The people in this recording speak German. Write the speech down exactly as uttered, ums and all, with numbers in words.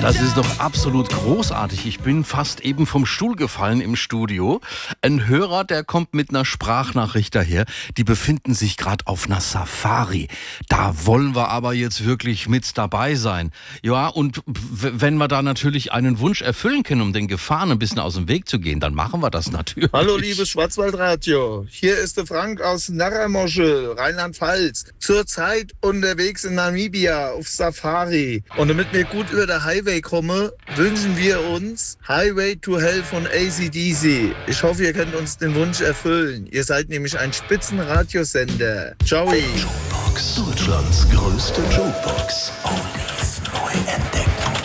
Das ist doch absolut großartig. Ich bin fast eben vom Stuhl gefallen im Studio. Ein Hörer, der kommt mit einer Sprachnachricht daher. Die befinden sich gerade auf einer Safari. Da wollen wir aber jetzt wirklich mit dabei sein. Ja, und w- wenn wir da natürlich einen Wunsch erfüllen können, um den Gefahren ein bisschen aus dem Weg zu gehen, dann machen wir das natürlich. Hallo liebes Schwarzwaldradio, hier ist der Frank aus Narramoschel, Rheinland-Pfalz. Zurzeit unterwegs in Namibia auf Safari. Und damit wir gut über der Highway kommen, wünschen wir uns Highway to Hell von A C D C. Ich hoffe, ihr könnt uns den Wunsch erfüllen. Ihr seid nämlich ein Spitzenradiosender. Ciao. Jukebox, Deutschlands größte Jukebox. Oldies neu entdeckt.